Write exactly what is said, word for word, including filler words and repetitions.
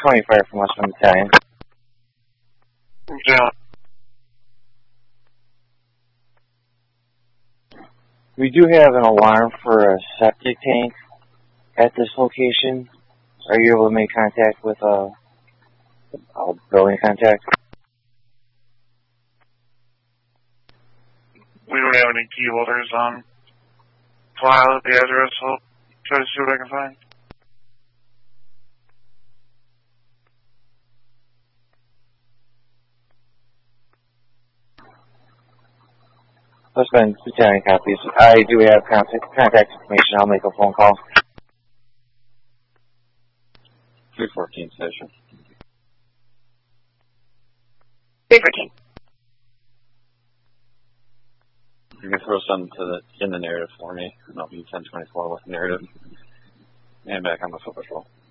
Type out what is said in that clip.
twenty-five from West One Battalion. Yeah. We do have an alarm for a septic tank at this location. Are you able to make contact with a, a building contact? We don't have any key holders on file at the address, so I'll try to see what I can find. Let's spend battalion copies. I do have contact, contact information. I'll make a phone call. three fourteen station. three fourteen. You can throw some to the in the narrative for me, and I'll be ten twenty-four with the narrative. And back on the foot patrol.